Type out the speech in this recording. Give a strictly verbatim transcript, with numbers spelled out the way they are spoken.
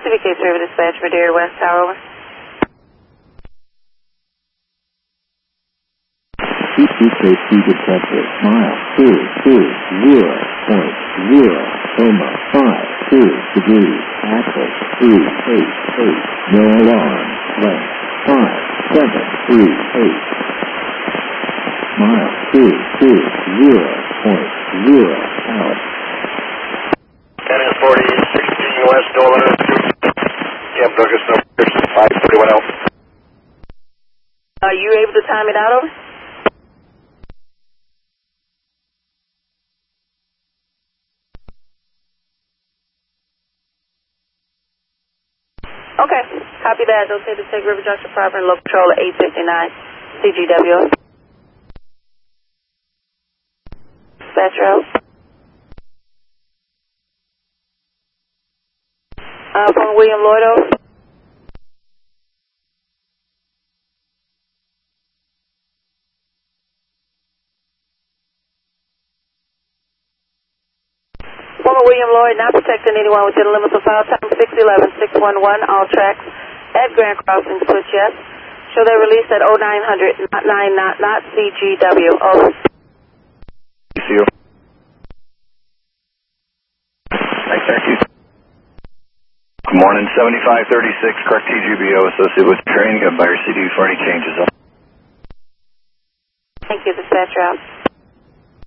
C V K Server Dispatch, Madeira West Tower, over. C V K C detected, mile two two zero point zero, Oma five two degrees, axis three eight eight, no alarm, length five seven three eight, mile two two zero point zero, out. N S forty sixteen West Dolan, Camp Douglas, number five forty-one out. Are you able to time it out, over? Okay, copy that. Those to take River Junction proper and local control at eight fifty-nine C G W. Dispatch route. Uh, from William Lloyd, over. Former William Lloyd, not protecting anyone within the limits of file time six eleven six one one, all tracks at Grand Crossing, switch yes. Show they're released at oh nine hundred, not nine, not, not C G W, over. C U. Thank you. Good morning, seventy-five thirty-six, correct T G B O associated with train, got buyer C D for any changes. Thank you, dispatch route.